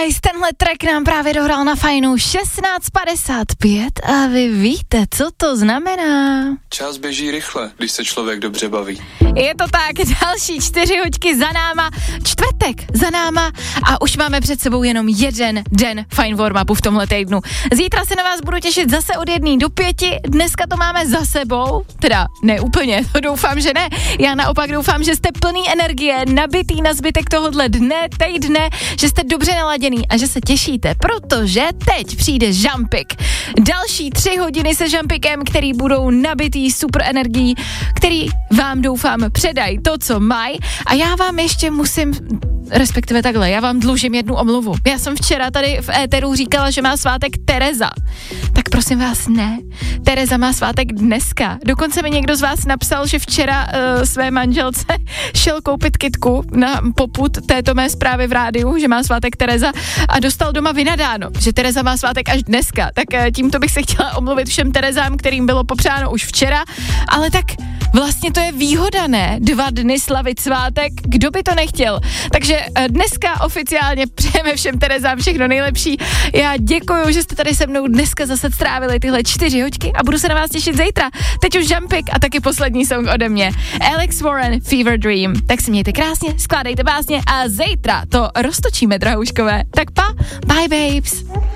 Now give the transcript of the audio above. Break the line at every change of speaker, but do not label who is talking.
Guys, tenhle track nám právě dohrál na fajnu 16:55 a vy víte, co to znamená.
Čas běží rychle, když se člověk dobře baví.
Je to tak, další 4 hoďky za náma, čtvrtek za náma a už máme před sebou jenom jeden den fajn warm-upu v tomhle týdnu. Zítra se na vás budu těšit zase od 1 do 5, dneska to máme za sebou, teda ne úplně, to doufám, že ne. Já naopak doufám, že jste plný energie, nabitý na zbytek tohohle dne, týdne, že jste dobře naladěný a že se těšíte, protože teď přijde Žampik. Další 3 hodiny se Žampikem, který budou nabitý super energií, který vám doufám předají to, co mají a já vám ještě musím, respektive takhle, já vám dlužím jednu omluvu. Já jsem včera tady v éteru říkala, že má svátek Tereza. Tak prosím vás, ne. Tereza má svátek dneska. Dokonce mi někdo z vás napsal, že včera své manželce šel koupit kytku na popud této mé zprávy v rádiu, že má svátek Tereza a dostal doma vynadáno, že Tereza má svátek až dneska. Tak tímto bych se chtěla omluvit všem Terezám, kterým bylo popřáno už včera, ale tak vlastně to je výhoda, ne? 2 dny slavit svátek, kdo by to nechtěl? Takže dneska oficiálně přejeme všem Terezám všechno nejlepší. Já děkuju, že jste tady se mnou dneska zase strávili tyhle 4 hoďky a budu se na vás těšit zítra. Teď už Jumpik a taky poslední song ode mě. Alex Warren, Fever Dream. Tak si mějte krásně, skládejte básně a zítra to roztočíme, drahouškové. Tak pa, bye babes.